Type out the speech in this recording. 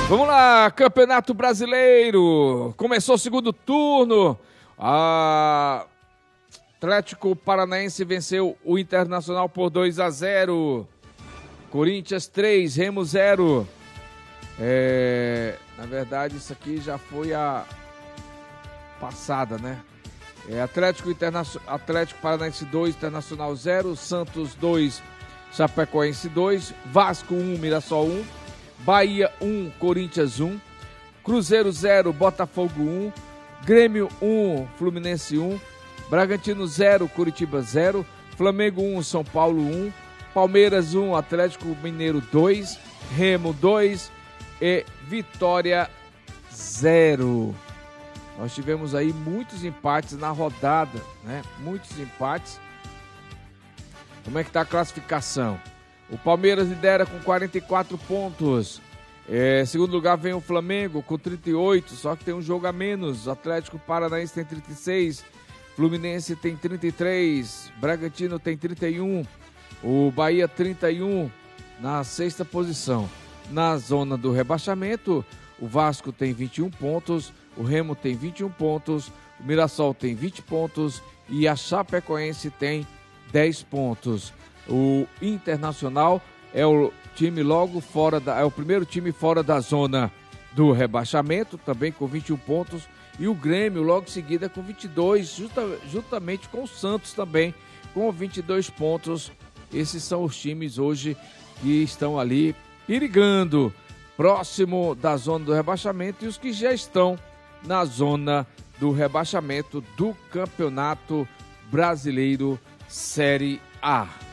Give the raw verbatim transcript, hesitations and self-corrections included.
Vamos lá, Campeonato Brasileiro. Começou o segundo turno. A Atlético Paranaense venceu o Internacional por dois a zero. Corinthians três, Remo zero. É, na verdade, isso aqui já foi a passada, né? É, Atlético, Internacional, Atlético Paranaense dois, Internacional zero. Santos dois, Chapecoense dois. Vasco um, Mirassol um. Bahia um, Corinthians um. Cruzeiro zero, Botafogo um. Grêmio um, Fluminense um. Bragantino zero, Curitiba zero. Flamengo um, São Paulo um. Palmeiras um, Atlético Mineiro dois. Remo dois. E Vitória zero. Nós tivemos aí muitos empates na rodada, né? Muitos empates. Como é que está a classificação? O Palmeiras lidera com quarenta e quatro pontos. É, segundo lugar vem o Flamengo com trinta e oito, só que tem um jogo a menos. O Atlético Paranaense tem trinta e seis, Fluminense tem trinta e três, Bragantino tem trinta e um, o Bahia trinta e um na sexta posição. Na zona do rebaixamento, o Vasco tem vinte e um pontos, o Remo tem vinte e um pontos, o Mirassol tem vinte pontos e a Chapecoense tem dez pontos. O Internacional é o time logo fora da, é o primeiro time fora da zona do rebaixamento, também com vinte e um pontos, e o Grêmio logo em seguida com vinte e dois, justa, juntamente com o Santos também com vinte e dois pontos. Esses são os times hoje que estão ali perigando próximo da zona do rebaixamento e os que já estão na zona do rebaixamento do Campeonato Brasileiro Série A.